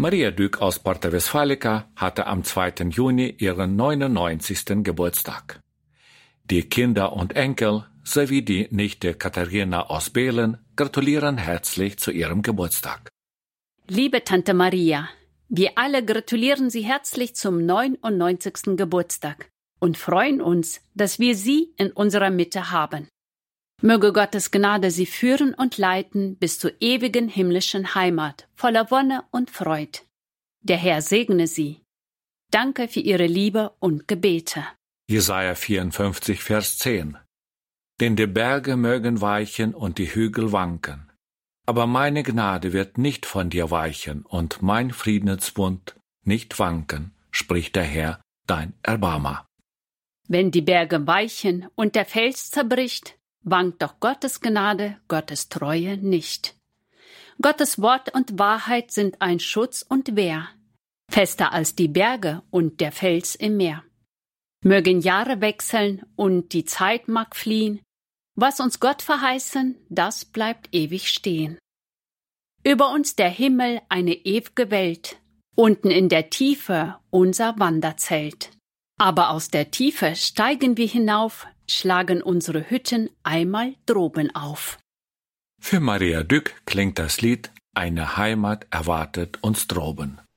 Maria Dück aus Porta Westfalica hatte am 2. Juni ihren 99. Geburtstag. Die Kinder und Enkel sowie die Nichte Katharina aus Behlen gratulieren herzlich zu ihrem Geburtstag. Liebe Tante Maria, wir alle gratulieren Sie herzlich zum 99. Geburtstag und freuen uns, dass wir Sie in unserer Mitte haben. Möge Gottes Gnade Sie führen und leiten bis zur ewigen himmlischen Heimat, voller Wonne und Freud. Der Herr segne Sie. Danke für Ihre Liebe und Gebete. Jesaja 54, Vers 10. Denn die Berge mögen weichen und die Hügel wanken. Aber meine Gnade wird nicht von dir weichen und mein Friedensbund nicht wanken, spricht der Herr, dein Erbarmer. Wenn die Berge weichen und der Fels zerbricht, wankt doch Gottes Gnade, Gottes Treue nicht. Gottes Wort und Wahrheit sind ein Schutz und Wehr, fester als die Berge und der Fels im Meer. Mögen Jahre wechseln und die Zeit mag fliehen, was uns Gott verheißen, das bleibt ewig stehen. Über uns der Himmel eine ew'ge Welt, unten in der Tiefe unser Wanderzelt. Aber aus der Tiefe steigen wir hinauf, schlagen unsere Hütten einmal droben auf. Für Maria Dück klingt das Lied »Eine Heimat erwartet uns droben«.